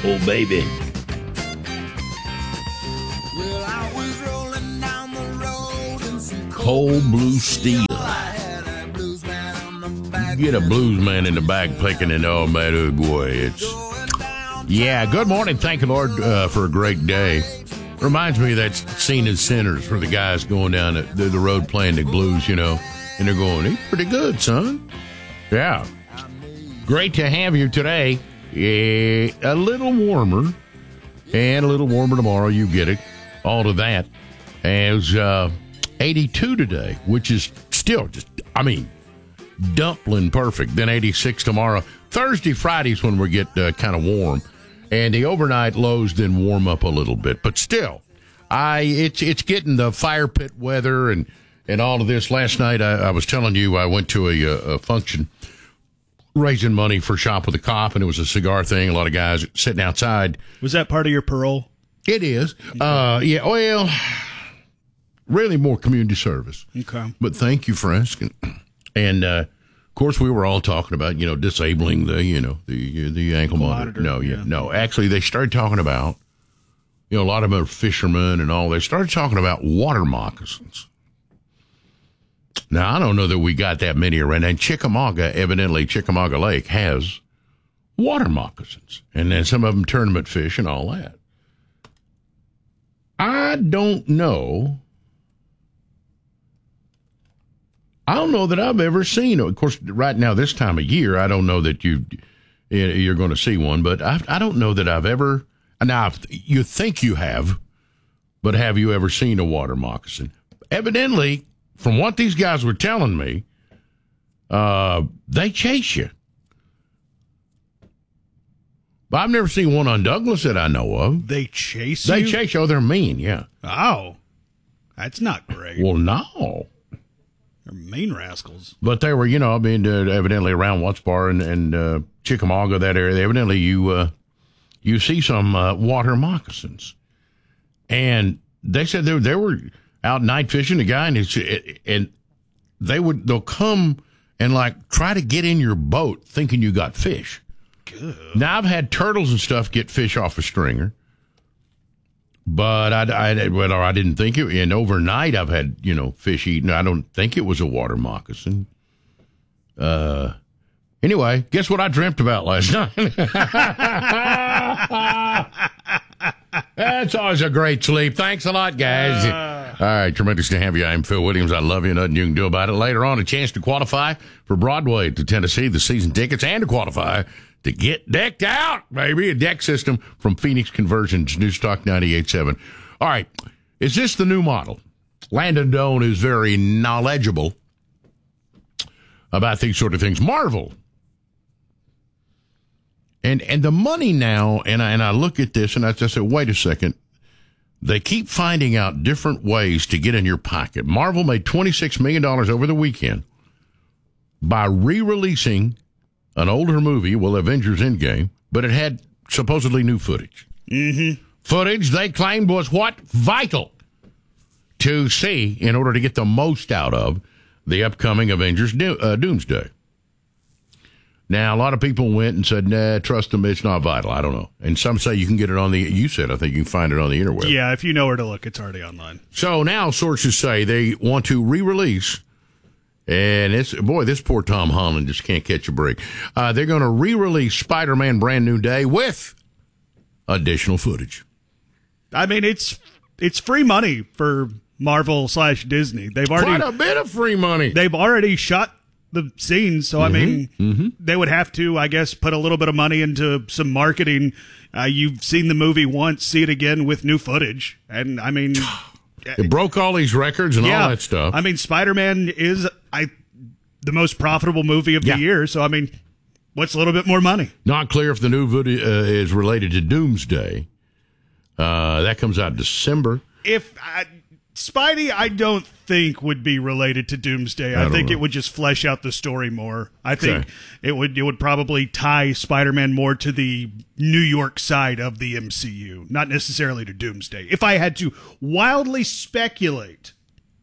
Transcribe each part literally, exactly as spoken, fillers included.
Oh, baby. Well, I was rolling down the road in some Cold Blue Steel. I had a blues man on the back. Get a blues man in the back picking it on, man. Oh, boy, it's... Yeah, good morning. Thank you, Lord, uh, for a great day. Reminds me of that scene in Sinners where the guy's going down the, the road playing the blues, you know, and they're going, he's pretty good, son. Yeah. Great to have you today. Yeah, a little warmer and a little warmer tomorrow. You get it. All of that. And it was uh, eighty-two today, which is still just, I mean, dumpling perfect. Then eighty-six tomorrow. Thursday, Friday's when we get uh, kind of warm. And the overnight lows then warm up a little bit. But still, I it's it's getting the fire pit weather and, and all of this. Last night, I, I was telling you, I went to a, a function raising money for Shop with a Cop, and it was a cigar thing. A lot of guys sitting outside. Was that part of your parole? It is. Uh, yeah, well, really more community service. Okay. But thank you for asking. And, uh, of course, we were all talking about, you know, disabling the, you know, the the ankle monitor. No, yeah, yeah, no. Actually, they started talking about, you know, a lot of them are fishermen and all. They started talking about water moccasins. Now, I don't know that we got that many around. And Chickamauga, evidently, Chickamauga Lake has water moccasins. And then some of them tournament fish and all that. I don't know. I don't know that I've ever seen. Of course, right now, this time of year, I don't know that you, you're going to see one. But I, I don't know that I've ever. Now, you think you have, but have you ever seen a water moccasin? Evidently, from what these guys were telling me, uh, they chase you. But I've never seen one on Douglas that I know of. They chase They you? chase you. Oh, they're mean, yeah. Oh, that's not great. Well, no. They're mean rascals. But they were, you know, I mean, uh, evidently around Watts Bar and, and uh, Chickamauga, that area, evidently you uh, you see some uh, water moccasins. And they said they, they were out night fishing, the guy, and, it's, and they would, they'll come and, like, try to get in your boat thinking you got fish. Good. Now, I've had turtles and stuff get fish off a stringer. But I, I, well, I didn't think it, and overnight I've had, you know, fish eaten. I don't think it was a water moccasin. Uh, anyway, guess what I dreamt about last night? That's always a great sleep. Thanks a lot, guys. Uh, All right, tremendous to have you. I'm Phil Williams. I love you. Nothing you can do about it. Later on, a chance to qualify for Broadway to Tennessee, the season tickets, and to qualify to get decked out, baby. A deck system from Phoenix Conversions, News Talk ninety-eight point seven. All right, is this the new model? Landon Doan is very knowledgeable about these sort of things. Marvel. And and the money now, and I, and I look at this, and I just say, wait a second. They keep finding out different ways to get in your pocket. Marvel made twenty-six million dollars over the weekend by re-releasing an older movie, well, Avengers Endgame, but it had supposedly new footage. Mm-hmm. Footage they claimed was what? Vital to see in order to get the most out of the upcoming Avengers Do- uh, Doomsday. Now, a lot of people went and said, nah, trust them, it's not vital. I don't know. And some say you can get it on the, you said, I think you can find it on the interweb. Yeah, if you know where to look, it's already online. So now sources say they want to re-release. And it's, boy, this poor Tom Holland just can't catch a break. Uh, they're going to re-release Spider-Man Brand New Day with additional footage. I mean, it's it's free money for Marvel slash Disney. They've already Quite a bit of free money. They've already shot the scenes, so Mm-hmm, I mean, mm-hmm. they would have to, I guess, put a little bit of money into some marketing. Uh, you've seen the movie once, see it again with new footage, and I mean. It broke all these records and yeah, all that stuff. I mean, Spider-Man is I the most profitable movie of the yeah. year, so I mean, what's a little bit more money? Not clear if the new video uh, is related to Doomsday. Uh, that comes out December. If I, Spidey, I don't think would be related to Doomsday. I, I think know. it would just flesh out the story more. I think Okay. it would it would probably tie Spider-Man more to the New York side of the M C U, not necessarily to Doomsday. If I had to wildly speculate.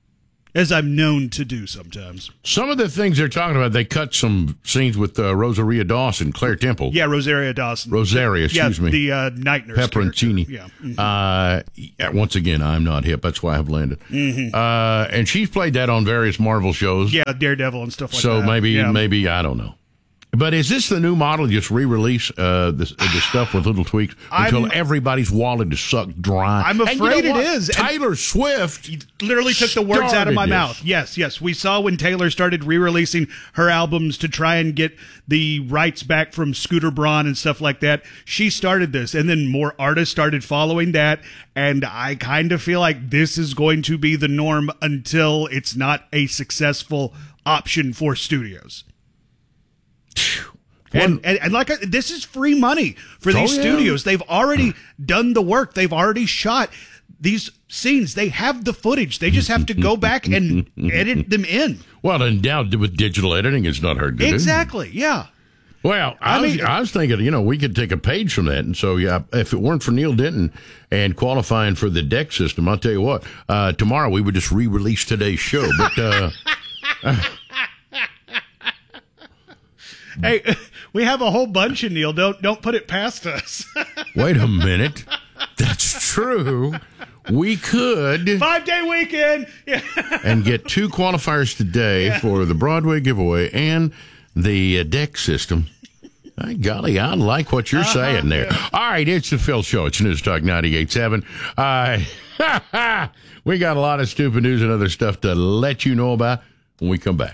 As I'm known to do sometimes. Some of the things they're talking about, they cut some scenes with uh, Rosaria Dawson, Claire Temple. Yeah, Rosaria Dawson. Rosaria, excuse yeah, me. the uh, night nurse. Pepperoncini. Yeah. Mm-hmm. Uh, yeah. Once again, I'm not hip. That's why I've landed. Mm-hmm. Uh, and she's played that on various Marvel shows. Yeah, Daredevil and stuff like so that. So maybe, yeah. maybe, I don't know. But is this the new model? Just re-release uh, the, the stuff with little tweaks until I'm, everybody's wallet is sucked dry? I'm afraid you know it is. Taylor and Swift he literally took the words out of my this. mouth. Yes, yes. We saw when Taylor started re-releasing her albums to try and get the rights back from Scooter Braun and stuff like that. She started this, and then more artists started following that, and I kind of feel like this is going to be the norm until it's not a successful option for studios. And, and, and like I, this is free money for these oh, yeah. studios. They've already done the work. They've already shot these scenes. They have the footage. They just have to go back and edit them in. Well, and now with digital editing, it's not hard to do. Exactly. Yeah. Well, I, I mean, was, I was thinking, you know, we could take a page from that. And so, yeah, if it weren't for Neil Denton and qualifying for the D E C system, I'll tell you what, uh, tomorrow we would just re-release today's show. But, uh, hey, we have a whole bunch of Neil. Don't don't put it past us. Wait a minute. That's true. We could five day weekend yeah. and get two qualifiers today yeah. for the Broadway giveaway and the uh, D E C system. My golly, I like what you're uh-huh, saying there. Yeah. All right, it's the Phil Show. It's News Talk ninety-eight point seven. Uh, we got a lot of stupid news and other stuff to let you know about when we come back.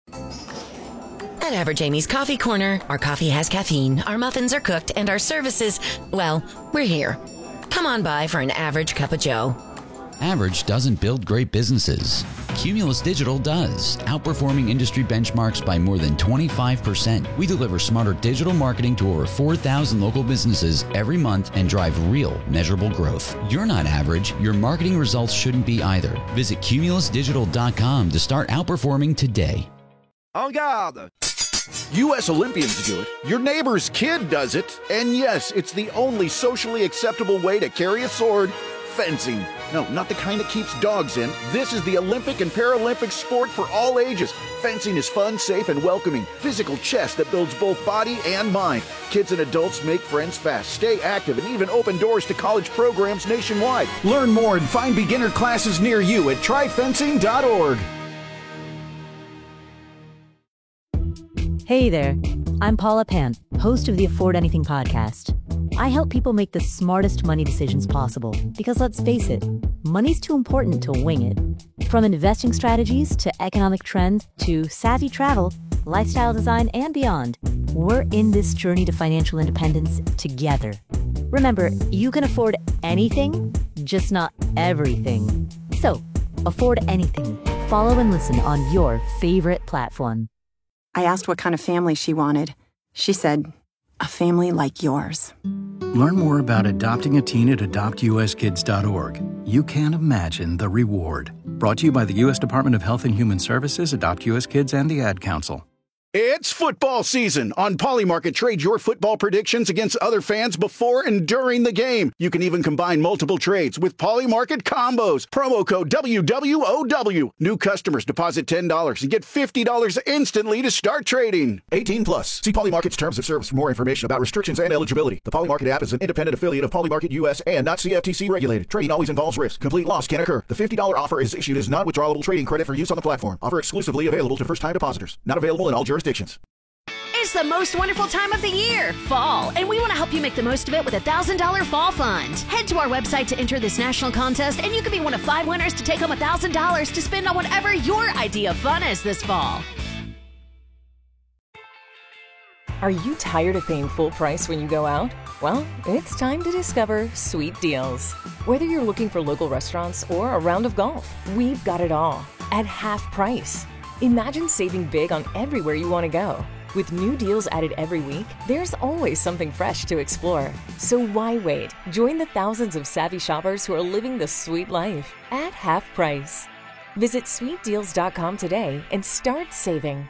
At Average Amy's Coffee Corner, our coffee has caffeine, our muffins are cooked, and our services, well, we're here. Come on by for an average cup of joe. Average doesn't build great businesses. Cumulus Digital does, outperforming industry benchmarks by more than twenty-five percent. We deliver smarter digital marketing to over four thousand local businesses every month and drive real, measurable growth. You're not average. Your marketing results shouldn't be either. Visit cumulus digital dot com to start outperforming today. En garde! U S Olympians do it, your neighbor's kid does it, and yes, it's the only socially acceptable way to carry a sword, fencing. No, not the kind that keeps dogs in. This is the Olympic and Paralympic sport for all ages. Fencing is fun, safe, and welcoming. Physical chess that builds both body and mind. Kids and adults make friends fast, stay active, and even open doors to college programs nationwide. Learn more and find beginner classes near you at try fencing dot org. Hey there, I'm Paula Pant, host of the Afford Anything podcast. I help people make the smartest money decisions possible because, let's face it, money's too important to wing it. From investing strategies to economic trends to savvy travel, lifestyle design, and beyond, we're in this journey to financial independence together. Remember, you can afford anything, just not everything. So, afford anything. Follow and listen on your favorite platform. I asked what kind of family she wanted. She said, a family like yours. Learn more about adopting a teen at adopt u s kids dot org. You can't imagine the reward. Brought to you by the U S Department of Health and Human Services, Adopt U S Kids, and the Ad Council. It's football season. On Polymarket, trade your football predictions against other fans before and during the game. You can even combine multiple trades with Polymarket combos. Promo code W W O W. New customers deposit ten dollars and get fifty dollars instantly to start trading. eighteen plus. See Polymarket's terms of service for more information about restrictions and eligibility. The Polymarket app is an independent affiliate of Polymarket U S and not C F T C regulated. Trading always involves risk. Complete loss can occur. The fifty dollars offer is issued as non-withdrawable trading credit for use on the platform. Offer exclusively available to first-time depositors. Not available in all jurisdictions. It's the most wonderful time of the year, fall, and we want to help you make the most of it with a one thousand dollars fall fund. Head to our website to enter this national contest, and you can be one of five winners to take home one thousand dollars to spend on whatever your idea of fun is this fall. Are you tired of paying full price when you go out? Well, it's time to discover Sweet Deals. Whether you're looking for local restaurants or a round of golf, we've got it all at half price. Imagine saving big on everywhere you want to go. With new deals added every week, there's always something fresh to explore. So why wait? Join the thousands of savvy shoppers who are living the sweet life at half price. Visit sweet deals dot com today and start saving.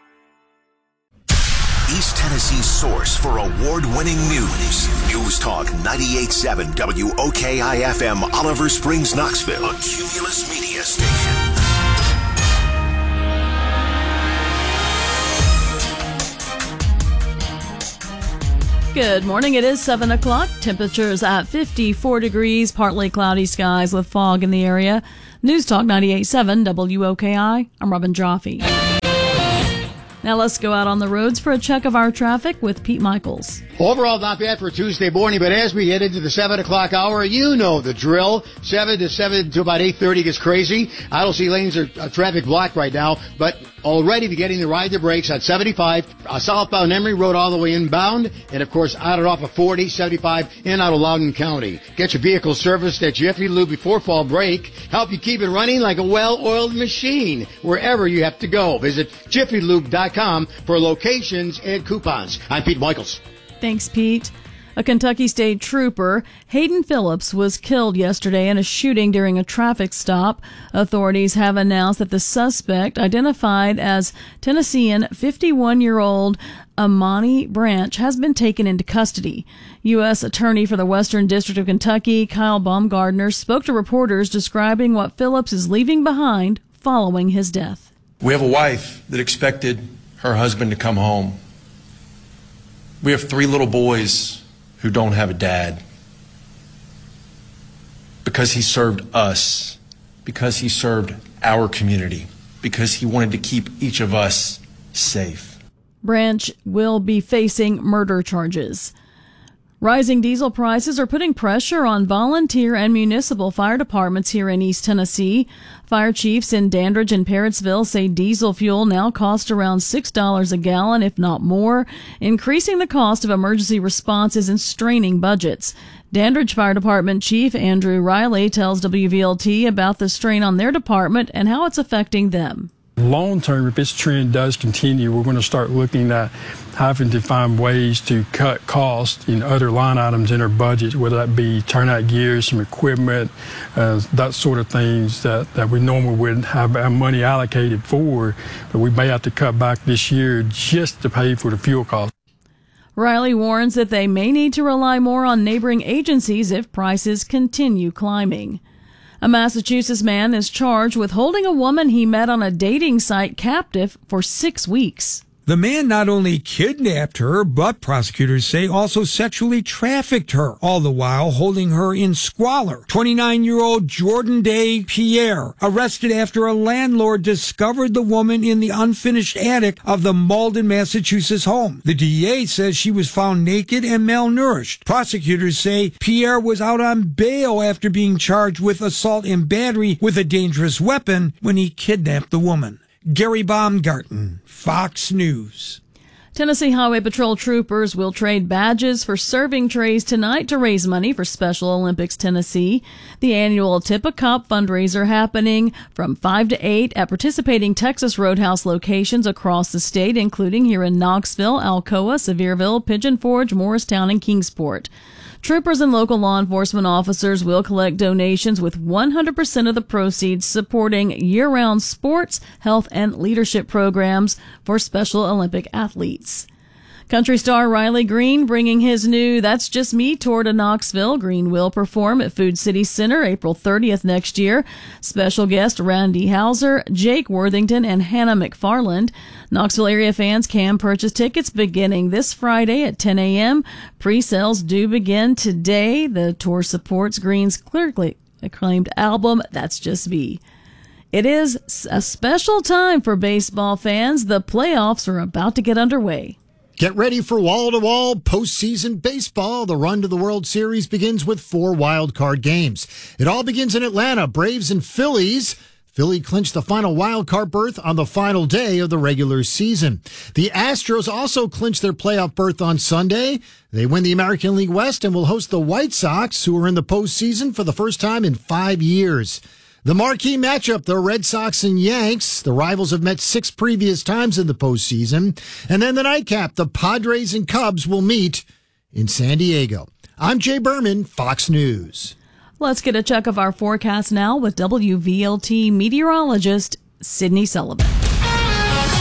East Tennessee's source for award-winning news. News Talk ninety-eight point seven W O K I F M, Oliver Springs, Knoxville. A Cumulus Media Station. Good morning. It is seven o'clock. Temperatures at fifty-four degrees, partly cloudy skies with fog in the area. News Talk ninety-eight point seven W O K I. I'm Robin Jaffe. Now let's go out on the roads for a check of our traffic with Pete Michaels. Overall, not bad for Tuesday morning, but as we head into the seven o'clock hour, you know the drill. seven to seven to about eight thirty gets crazy. I don't see lanes or uh, traffic blocked right now, but already beginning to ride the brakes on seventy-five, uh, southbound Emory Road all the way inbound, and of course out and off of forty, seventy-five, in out of Loudoun County. Get your vehicle serviced at Jiffy Lube before fall break. Help you keep it running like a well-oiled machine wherever you have to go. Visit jiffy lube dot com for locations and coupons. I'm Pete Michaels. Thanks, Pete. A Kentucky State Trooper, Hayden Phillips, was killed yesterday in a shooting during a traffic stop. Authorities have announced that the suspect, identified as Tennessean fifty-one-year-old Amani Branch, has been taken into custody. U S Attorney for the Western District of Kentucky, Kyle Baumgardner, spoke to reporters describing what Phillips is leaving behind following his death. We have a wife that expected her husband to come home. We have three little boys who don't have a dad. Because he served us, because he served our community, because he wanted to keep each of us safe. Branch will be facing murder charges. Rising diesel prices are putting pressure on volunteer and municipal fire departments here in East Tennessee. Fire chiefs in Dandridge and Parrettsville say diesel fuel now costs around six dollars a gallon, if not more, increasing the cost of emergency responses and straining budgets. Dandridge Fire Department Chief Andrew Riley tells W V L T about the strain on their department and how it's affecting them. Long term, if this trend does continue, we're going to start looking at having to find ways to cut costs in other line items in our budget, whether that be turnout gears, some equipment, uh, that sort of things that, that we normally would have money allocated for, but we may have to cut back this year just to pay for the fuel costs. Riley warns that they may need to rely more on neighboring agencies if prices continue climbing. A Massachusetts man is charged with holding a woman he met on a dating site captive for six weeks. The man not only kidnapped her, but prosecutors say also sexually trafficked her, all the while holding her in squalor. twenty-nine-year-old Jordan Day Pierre, arrested after a landlord discovered the woman in the unfinished attic of the Malden, Massachusetts home. The D A says she was found naked and malnourished. Prosecutors say Pierre was out on bail after being charged with assault and battery with a dangerous weapon when he kidnapped the woman. Gary Baumgarten, Fox News. Tennessee Highway Patrol troopers will trade badges for serving trays tonight to raise money for Special Olympics Tennessee. The annual Tip a Cop fundraiser happening from five to eight at participating Texas Roadhouse locations across the state, including here in Knoxville, Alcoa, Sevierville, Pigeon Forge, Morristown, and Kingsport. Troopers and local law enforcement officers will collect donations with one hundred percent of the proceeds supporting year-round sports, health, and leadership programs for Special Olympic athletes. Country star Riley Green bringing his new That's Just Me tour to Knoxville. Green will perform at Food City Center April thirtieth next year. Special guest Randy Hauser, Jake Worthington, and Hannah McFarland. Knoxville area fans can purchase tickets beginning this Friday at ten a.m. Pre-sales do begin today. The tour supports Green's clearly acclaimed album, That's Just Me. It is a special time for baseball fans. The playoffs are about to get underway. Get ready for wall-to-wall postseason baseball. The run to the World Series begins with four wild card games. It all begins in Atlanta. Braves and Phillies. Philly clinched the final wild card berth on the final day of the regular season. The Astros also clinched their playoff berth on Sunday. They win the American League West and will host the White Sox, who are in the postseason for the first time in five years. The marquee matchup, the Red Sox and Yanks. The rivals have met six previous times in the postseason. And then the nightcap, the Padres and Cubs will meet in San Diego. I'm Jay Berman, Fox News. Let's get a check of our forecast now with W V L T meteorologist Sydney Sullivan.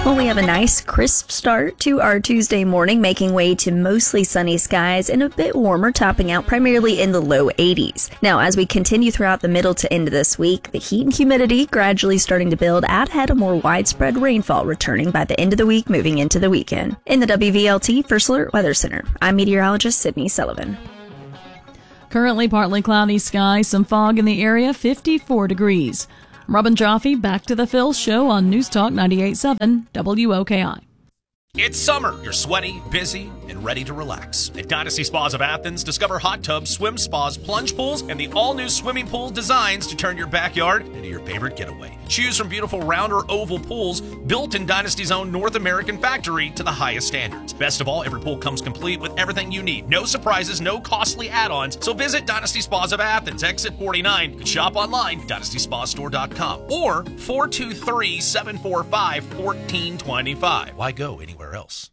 Well, we have a nice crisp start to our Tuesday morning, making way to mostly sunny skies and a bit warmer, topping out primarily in the low eighties. Now, as we continue throughout the middle to end of this week, the heat and humidity gradually starting to build, add ahead a more widespread rainfall returning by the end of the week, moving into the weekend. In the W V L T First Alert Weather Center, I'm meteorologist Sydney Sullivan. Currently partly cloudy skies, some fog in the area, fifty-four degrees. Robin Jaffe, back to the Phil Show on News Talk ninety-eight point seven W O K I. It's summer. You're sweaty, busy, and ready to relax. At Dynasty Spas of Athens, discover hot tubs, swim spas, plunge pools, and the all-new swimming pool designs to turn your backyard into your favorite getaway. Choose from beautiful round or oval pools built in Dynasty's own North American factory to the highest standards. Best of all, every pool comes complete with everything you need. No surprises, no costly add-ons. So visit Dynasty Spas of Athens, exit forty-nine. You can shop online, dynasty spa store dot com or four two three, seven four five, one four two five. Why go anywhere else?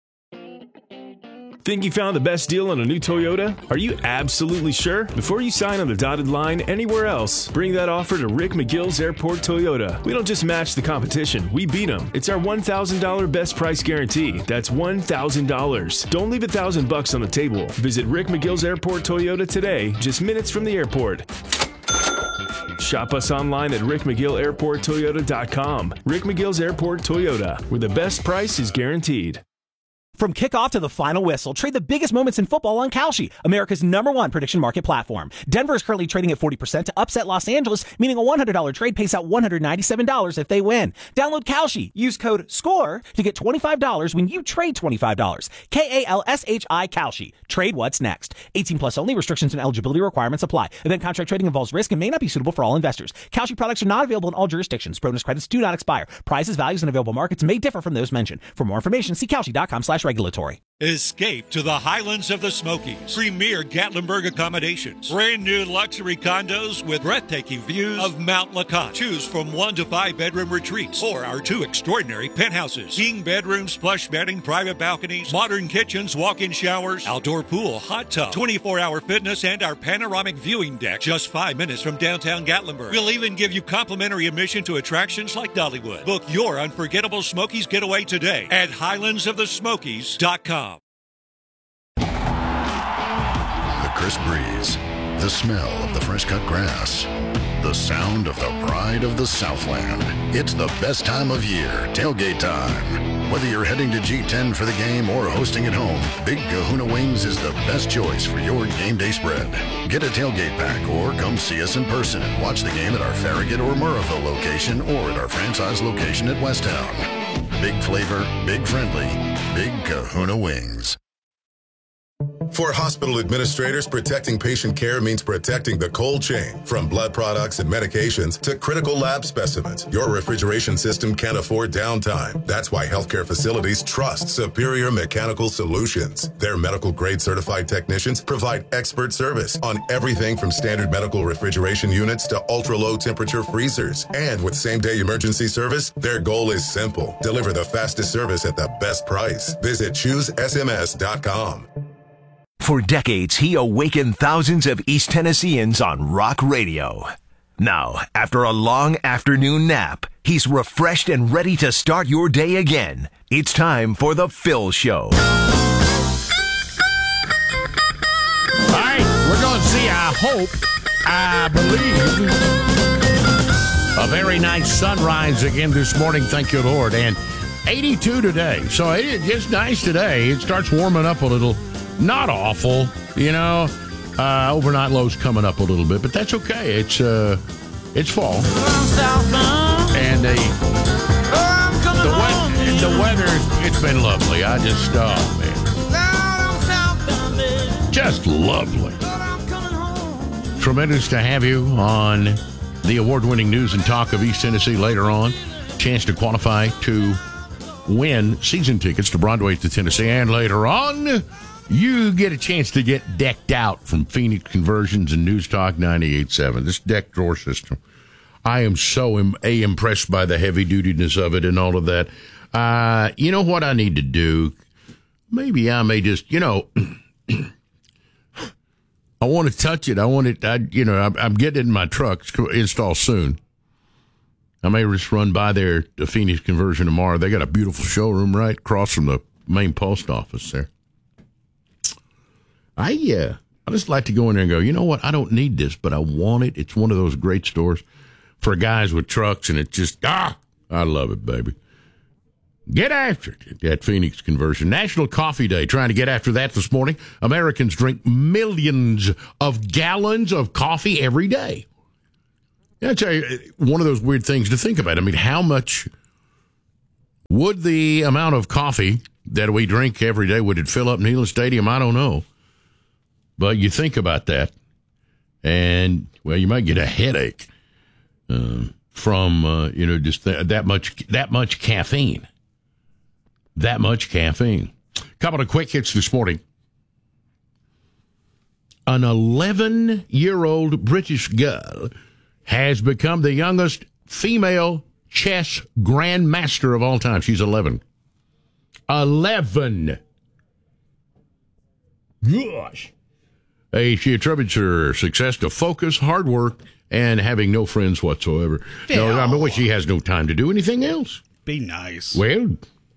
Think you found the best deal on a new Toyota? Are you absolutely sure? Before you sign on the dotted line anywhere else, bring that offer to Rick McGill's Airport Toyota. We don't just match the competition, we beat them. It's our one thousand dollars best price guarantee. That's one thousand dollars. Don't leave a thousand bucks on the table. Visit Rick McGill's Airport Toyota today, just minutes from the airport. Shop us online at rick mcgill airport toyota dot com. Rick McGill's Airport Toyota, where the best price is guaranteed. From kickoff to the final whistle, trade the biggest moments in football on Kalshi, America's number one prediction market platform. Denver is currently trading at forty percent to upset Los Angeles, meaning a one hundred dollars trade pays out one hundred ninety-seven dollars if they win. Download Kalshi. Use code SCORE to get twenty-five dollars when you trade twenty-five dollars. K A L S H I Kalshi. Trade what's next. eighteen plus only. Restrictions and eligibility requirements apply. Event contract trading involves risk and may not be suitable for all investors. Kalshi products are not available in all jurisdictions. Bonus credits do not expire. Prices, values, and available markets may differ from those mentioned. For more information, see kalshi dot com slash regulatory. Escape to the Highlands of the Smokies. Premier Gatlinburg accommodations. Brand new luxury condos with breathtaking views of Mount LeConte. Choose from one to five bedroom retreats or our two extraordinary penthouses. King bedrooms, plush bedding, private balconies, modern kitchens, walk-in showers, outdoor pool, hot tub, twenty-four hour fitness, and our panoramic viewing deck just five minutes from downtown Gatlinburg. We'll even give you complimentary admission to attractions like Dollywood. Book your unforgettable Smokies getaway today at highlands of the smokies dot com. Crisp breeze, the smell of the fresh cut grass, the sound of the pride of the Southland. It's the best time of year, tailgate time. Whether you're heading to G ten for the game or hosting at home, Big Kahuna Wings is the best choice for your game day spread. Get a tailgate pack or come see us in person and watch the game at our Farragut or Murrayville location or at our franchise location at Westtown. Big flavor, big friendly, Big Kahuna Wings. For hospital administrators, protecting patient care means protecting the cold chain. From blood products and medications to critical lab specimens, your refrigeration system can't afford downtime. That's why healthcare facilities trust Superior Mechanical Solutions. Their medical-grade certified technicians provide expert service on everything from standard medical refrigeration units to ultra-low temperature freezers. And with same-day emergency service, their goal is simple. Deliver the fastest service at the best price. Visit choose S M S dot com. For decades, he awakened thousands of East Tennesseans on rock radio. Now, after a long afternoon nap, he's refreshed and ready to start your day again. It's time for The Phil Show. All right, we're going to see, I hope, I believe, a very nice sunrise again this morning, thank you, Lord. And eighty-two today, so it's nice today. It starts warming up a little. Not awful, you know. Uh, overnight low's coming up a little bit, but that's okay. It's uh, it's fall, and uh, the weather, the weather, it's been lovely. I just, oh man, just lovely. Tremendous to have you on the award-winning News and Talk of East Tennessee later on. Chance to qualify to win season tickets to Broadway to Tennessee, and later on, you get a chance to get decked out from Phoenix Conversions and News Talk ninety-eight point seven. This deck drawer system. I am so im- a impressed by the heavy-dutyness of it and all of that. Uh, you know what I need to do? Maybe I may just, you know, I want to touch it. I want it, I, you know, I'm, I'm getting it in my truck. It's installed soon. I may just run by there to Phoenix Conversion tomorrow. They got a beautiful showroom right across from the main post office there. I uh, I just like to go in there and go, you know what? I don't need this, but I want it. It's one of those great stores for guys with trucks, and it's just, ah, I love it, baby. Get after it at Phoenix Conversion. National Coffee Day, trying to get after that this morning. Americans drink millions of gallons of coffee every day. I'll tell you, one of those weird things to think about. I mean, how much would the amount of coffee that we drink every day, would it fill up Neyland Stadium? I don't know. But you think about that, and, well, you might get a headache uh, from, uh, you know, just th- that much that much caffeine. That much caffeine. Couple of quick hits this morning. An eleven-year-old British girl has become the youngest female chess grandmaster of all time. She's eleven. eleven. Gosh. Hey, she attributes her success to focus, hard work, and having no friends whatsoever. No, I mean, she has no time to do anything else. Be nice. Well,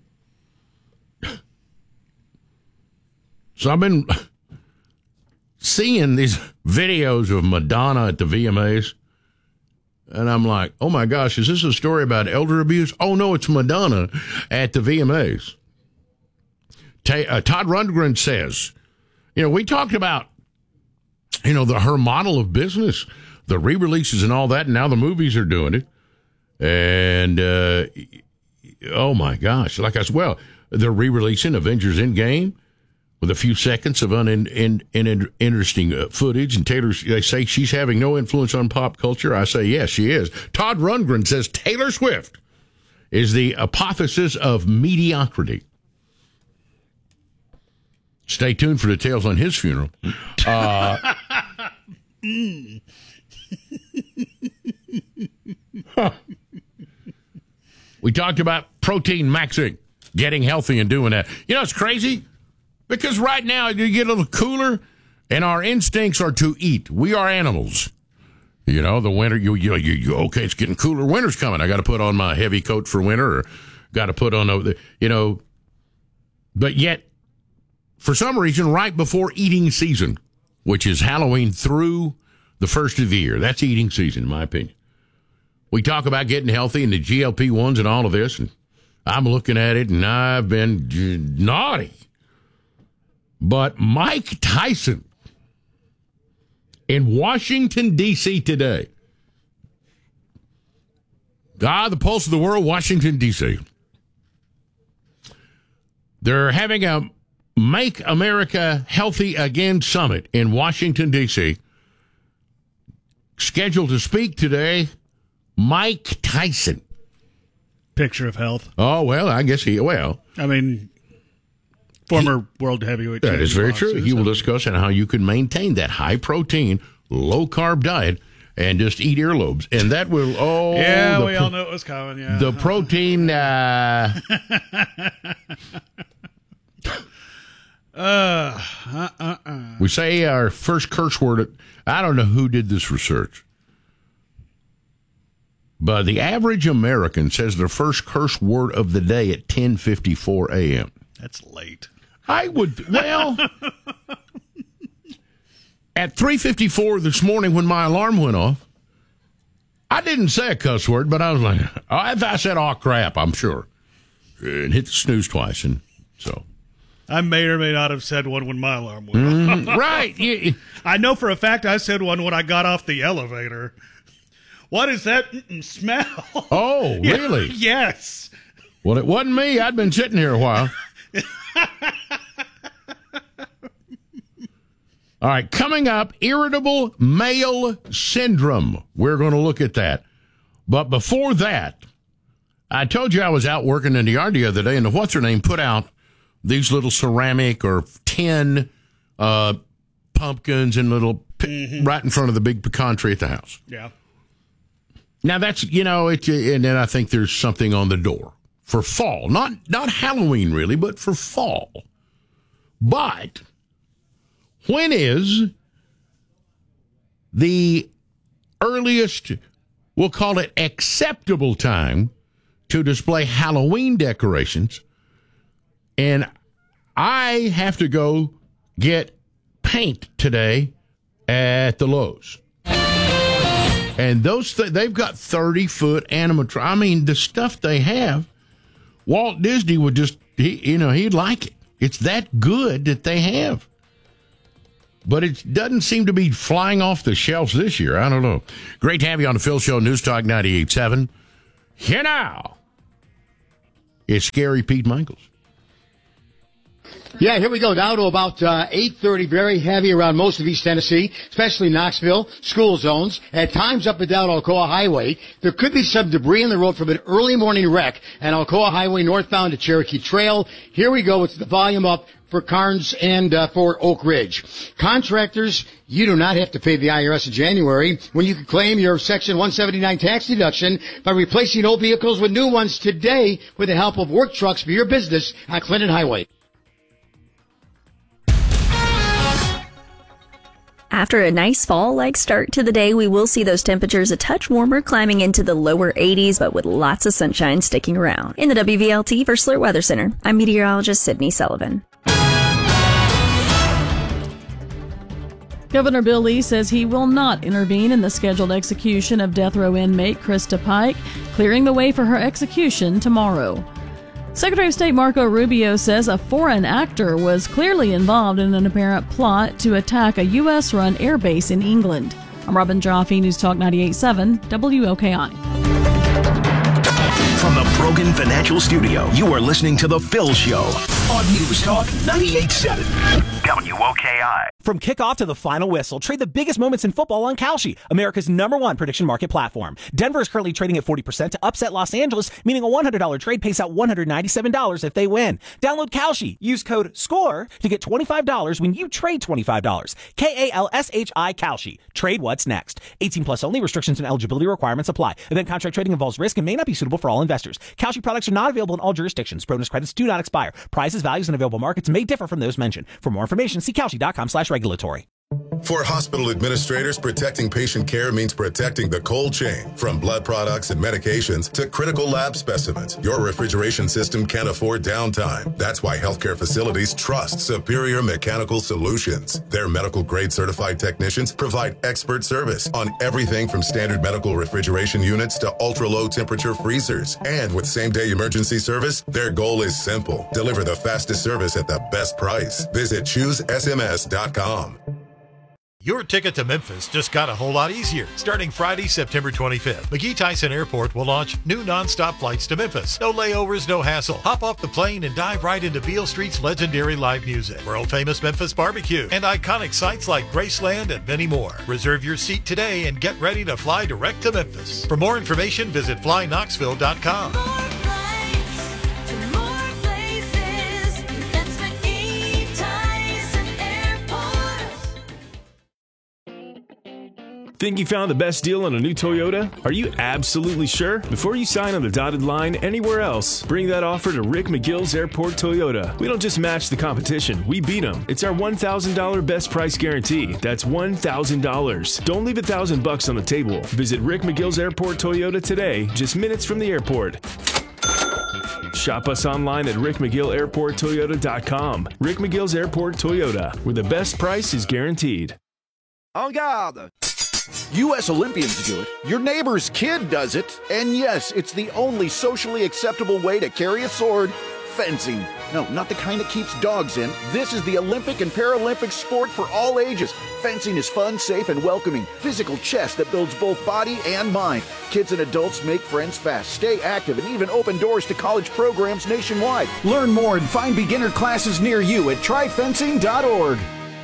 so I've been seeing these videos of Madonna at the V M As, and I'm like, oh my gosh, is this a story about elder abuse? Oh no, it's Madonna at the V M As. Ta- uh, Todd Rundgren says, you know, we talked about, you know, the her model of business, the re-releases and all that, and now the movies are doing it. And, uh, oh my gosh, like I said, well, they're re-releasing Avengers Endgame with a few seconds of un- in, in, in interesting uh, footage. And Taylor, they say she's having no influence on pop culture. I say, yes, she is. Todd Rundgren says Taylor Swift is the apotheosis of mediocrity. Stay tuned for details on his funeral. Uh, mm. huh. We talked about protein maxing, getting healthy and doing that. You know, it's crazy because right now you get a little cooler and our instincts are to eat. We are animals. You know, the winter, you, you, you, you okay, it's getting cooler. Winter's coming. I got to put on my heavy coat for winter, or got to put on, a, you know, but yet, for some reason, right before eating season, which is Halloween through the first of the year, that's eating season, in my opinion. We talk about getting healthy and the G L P ones and all of this, and I'm looking at it, and I've been j- naughty. But Mike Tyson in Washington, D C today. Ah, the pulse of the world, Washington, D C. They're having a Make America Healthy Again Summit in Washington, D C Scheduled to speak today, Mike Tyson. Picture of health. Oh, well, I guess he, well. I mean, former he, world heavyweight champion. That is very true. He will discuss how you can maintain that high protein, low carb diet and just eat earlobes. And that will, oh. Yeah, we pro- all know it was coming, yeah. The protein, uh. Uh, uh, uh, uh. We say our first curse word. I don't know who did this research, but the average American says their first curse word of the day at ten fifty-four a.m. That's late. I would, well, at three fifty-four this morning when my alarm went off, I didn't say a cuss word, but I was like, oh, I said, oh, crap, I'm sure. And hit the snooze twice, and so. I may or may not have said one when my alarm went mm, off. Right. Yeah. I know for a fact I said one when I got off the elevator. What is that smell? Oh, really? Yeah, yes. Well, it wasn't me. I'd been sitting here a while. All right, coming up, irritable male syndrome. We're going to look at that. But before that, I told you I was out working in the yard the other day, and the what's-her-name put out these little ceramic or tin uh, pumpkins and little mm-hmm. right in front of the big pecan tree at the house. Yeah. Now that's, you know, it, and then I think there's something on the door for fall. Not not Halloween really, but for fall. But when is the earliest will call it acceptable time to display Halloween decorations, and I have to go get paint today at the Lowe's. And those th- they've got thirty-foot animatronics. I mean, the stuff they have, Walt Disney would just, he, you know, he'd like it. It's that good that they have. But it doesn't seem to be flying off the shelves this year. I don't know. Great to have you on the Phil Show, News Talk ninety-eight point seven. Here now, it's Scary Pete Michaels. Yeah, here we go. Now to about uh, eight thirty, very heavy around most of East Tennessee, especially Knoxville, school zones. At times up and down Alcoa Highway, there could be some debris in the road from an early morning wreck on Alcoa Highway northbound to Cherokee Trail. Here we go. It's the volume up for Carnes and uh, for Oak Ridge. Contractors, you do not have to pay the I R S in January when you can claim your Section one seventy-nine tax deduction by replacing old vehicles with new ones today with the help of Work Trucks for your business on Clinton Highway. After a nice fall-like start to the day, we will see those temperatures a touch warmer, climbing into the lower eighties, but with lots of sunshine sticking around. In the W V L T Versler Weather Center, I'm meteorologist Sydney Sullivan. Governor Bill Lee says he will not intervene in the scheduled execution of death row inmate Krista Pike, clearing the way for her execution tomorrow. Secretary of State Marco Rubio says a foreign actor was clearly involved in an apparent plot to attack a U S-run airbase in England. I'm Robin Jaffe, News Talk ninety-eight point seven, W O K I. From the Brogan Financial Studio, you are listening to The Phil Show on News Talk ninety-eight point seven, W O K I. From kickoff to the final whistle, trade the biggest moments in football on Kalshi, America's number one prediction market platform. Denver is currently trading at forty percent to upset Los Angeles, meaning a one hundred dollars trade pays out one hundred ninety-seven dollars if they win. Download Kalshi. Use code SCORE to get twenty-five dollars when you trade twenty-five dollars. K A L S H I Kalshi. Trade what's next. eighteen plus only. Restrictions and eligibility requirements apply. Event contract trading involves risk and may not be suitable for all investors. Kalshi products are not available in all jurisdictions. Bonus credits do not expire. Prices, values, and available markets may differ from those mentioned. For more information, see Kalshi.com slash regulatory. For hospital administrators, protecting patient care means protecting the cold chain. From blood products and medications to critical lab specimens, your refrigeration system can't afford downtime. That's why healthcare facilities trust Superior Mechanical Solutions. Their medical-grade certified technicians provide expert service on everything from standard medical refrigeration units to ultra-low temperature freezers. And with same-day emergency service, their goal is simple: deliver the fastest service at the best price. Visit choose S M S dot com. Your ticket to Memphis just got a whole lot easier. Starting Friday, September twenty-fifth, McGee Tyson Airport will launch new nonstop flights to Memphis. No layovers, no hassle. Hop off the plane and dive right into Beale Street's legendary live music, world-famous Memphis barbecue, and iconic sites like Graceland and many more. Reserve your seat today and get ready to fly direct to Memphis. For more information, visit fly knoxville dot com. Think you found the best deal on a new Toyota? Are you absolutely sure? Before you sign on the dotted line anywhere else, bring that offer to Rick McGill's Airport Toyota. We don't just match the competition, we beat them. It's our one thousand dollars best price guarantee. That's one thousand dollars. Don't leave a thousand bucks on the table. Visit Rick McGill's Airport Toyota today, just minutes from the airport. Shop us online at rick mcgill airport toyota dot com. Rick McGill's Airport Toyota, where the best price is guaranteed. En garde! U S Olympians do it, your neighbor's kid does it, and yes, it's the only socially acceptable way to carry a sword: fencing. No, not the kind that keeps dogs in. This is the Olympic and Paralympic sport for all ages. Fencing is fun, safe, and welcoming. Physical chess that builds both body and mind. Kids and adults make friends fast, stay active, and even open doors to college programs nationwide. Learn more and find beginner classes near you at try fencing dot org.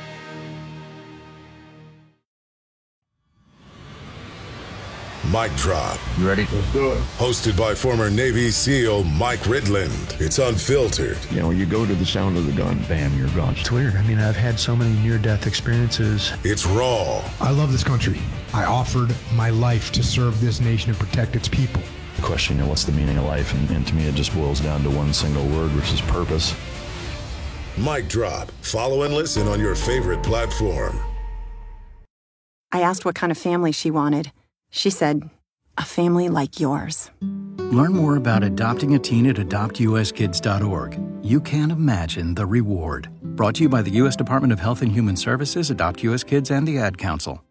Mic Drop. You ready? Let's do it. Hosted by former Navy SEAL Mike Ridland. It's unfiltered. You know, you go to the sound of the gun, bam, you're gone. It's weird. I mean, I've had so many near-death experiences. It's raw. I love this country. I offered my life to serve this nation and protect its people. The question, you know, what's the meaning of life? And, and to me, it just boils down to one single word, which is purpose. Mic Drop. Follow and listen on your favorite platform. I asked what kind of family she wanted. She said, a family like yours. Learn more about adopting a teen at adopt u s kids dot org. You can't imagine the reward. Brought to you by the U S Department of Health and Human Services, Adopt U S Kids, and the Ad Council.